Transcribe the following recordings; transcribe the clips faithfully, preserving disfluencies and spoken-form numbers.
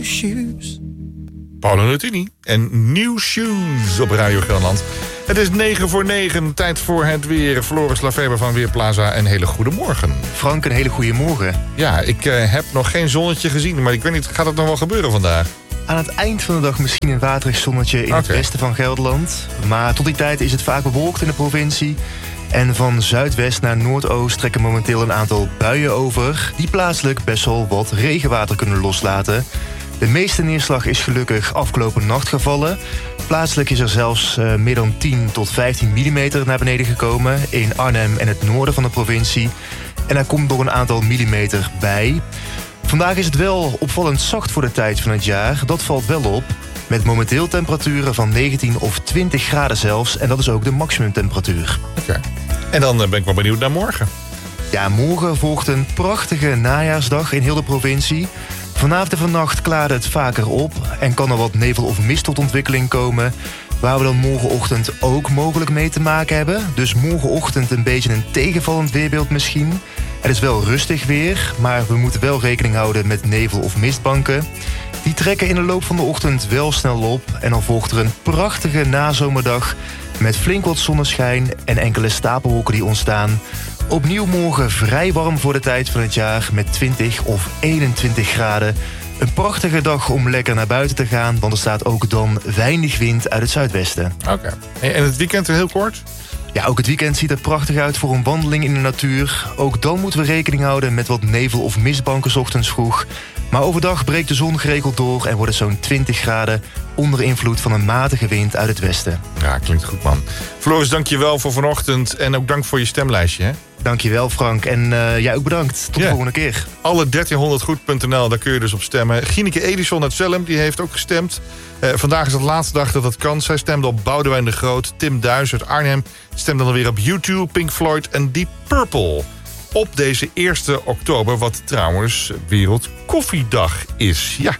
shoes. Paolo Nutini en New Shoes op Radio Gelderland. Het is negen voor negen, tijd voor het weer. Floris Lafeber van Weerplaza, een hele goede morgen. Frank, een hele goede morgen. Ja, ik uh, heb nog geen zonnetje gezien, maar ik weet niet, gaat het nog wel gebeuren vandaag? Aan het eind van de dag misschien een waterig zonnetje in okay. het westen van Gelderland. Maar tot die tijd is het vaak bewolkt in de provincie. En van zuidwest naar noordoost trekken momenteel een aantal buien over, die plaatselijk best wel wat regenwater kunnen loslaten. De meeste neerslag is gelukkig afgelopen nacht gevallen. Plaatselijk is er zelfs uh, meer dan tien tot vijftien millimeter naar beneden gekomen in Arnhem en het noorden van de provincie. En er komt nog een aantal millimeter bij. Vandaag is het wel opvallend zacht voor de tijd van het jaar. Dat valt wel op. Met momenteel temperaturen van negentien of twintig graden zelfs. En dat is ook de maximumtemperatuur. Oké. Okay. En dan ben ik wel benieuwd naar morgen. Ja, morgen volgt een prachtige najaarsdag in heel de provincie. Vanavond en vannacht klaart het vaker op en kan er wat nevel of mist tot ontwikkeling komen, waar we dan morgenochtend ook mogelijk mee te maken hebben. Dus morgenochtend een beetje een tegenvallend weerbeeld misschien. Het is wel rustig weer, maar we moeten wel rekening houden met nevel- of mistbanken. Die trekken in de loop van de ochtend wel snel op en dan volgt er een prachtige nazomerdag met flink wat zonneschijn en enkele stapelwolken die ontstaan. Opnieuw morgen vrij warm voor de tijd van het jaar met twintig of eenentwintig graden. Een prachtige dag om lekker naar buiten te gaan, want er staat ook dan weinig wind uit het zuidwesten. Oké. Okay. En het weekend heel kort? Ja, ook het weekend ziet er prachtig uit voor een wandeling in de natuur. Ook dan moeten we rekening houden met wat nevel- of mistbanken 's ochtends vroeg. Maar overdag breekt de zon geregeld door en wordt het zo'n twintig graden onder invloed van een matige wind uit het westen. Ja, klinkt goed, man. Floris, dank je wel voor vanochtend en ook dank voor je stemlijstje, hè? Dankjewel, Frank. En uh, jij ook bedankt. Tot de ja. volgende keer. Alle dertienhonderd goed punt n l, daar kun je dus op stemmen. Gineke Edison uit Zelhem, die heeft ook gestemd. Uh, vandaag is het laatste dag dat dat kan. Zij stemde op Boudewijn de Groot. Tim Duis uit Arnhem stemde dan weer op U twee, Pink Floyd en Deep Purple. Op deze eerste oktober, wat trouwens Wereld Koffiedag is. Ja.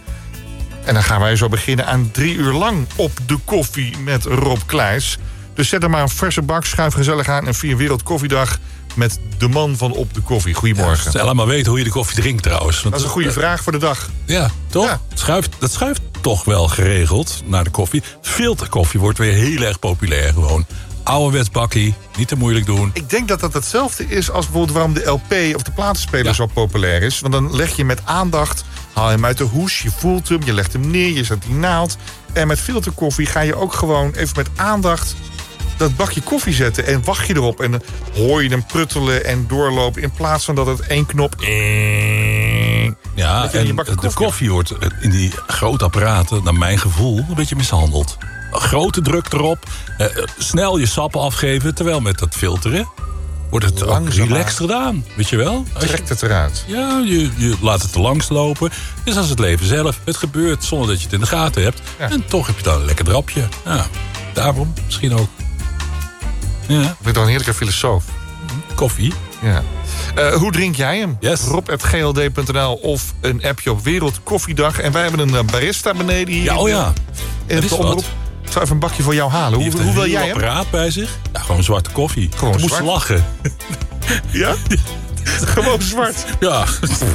En dan gaan wij zo beginnen aan drie uur lang op de koffie met Rob Kleijs. Dus zet er maar een verse bak, schuif gezellig aan en vier Wereld Koffiedag met de man van Op de Koffie. Goedemorgen. Ja, stel maar weten hoe je de koffie drinkt trouwens. Want dat is een goede uh, vraag voor de dag. Ja, toch? Ja. Het schuift, dat schuift toch wel geregeld naar de koffie. Filterkoffie wordt weer heel erg populair gewoon. Ouderwets bakkie, niet te moeilijk doen. Ik denk dat dat hetzelfde is als bijvoorbeeld waarom de L P of de platenspeler ja. zo populair is. Want dan leg je met aandacht, haal hem uit de hoes, je voelt hem, je legt hem neer, je zet die naald. En met filterkoffie ga je ook gewoon even met aandacht dat bakje koffie zetten en wacht je erop. En dan hoor je hem pruttelen en doorlopen in plaats van dat het één knop... Ja, en koffie. de koffie wordt in die grote apparaten, naar mijn gevoel, een beetje mishandeld. Grote druk erop, eh, snel je sappen afgeven, terwijl met dat filteren wordt het ook relaxed gedaan, weet je wel? Als Trekt het eruit. Ja, je, je laat het te langs lopen. Dus als het leven zelf, het gebeurt zonder dat je het in de gaten hebt. Ja. En toch heb je dan een lekker drapje. Ja, daarom misschien ook. Ja. Ik ben toch een heerlijke filosoof. Koffie. Ja. Uh, hoe drink jij hem? Yes. rob at g l d punt n l of een appje op Wereld Koffiedag. En wij hebben een barista beneden hier. Ja, oh ja. In het onderop. Ik zou even een bakje voor jou halen. Hoe, hoe wil jij hem? Een apparaat bij zich. Ja, gewoon zwarte koffie. Gewoon zwart. Moest lachen. Ja? Gewoon zwart. Ja.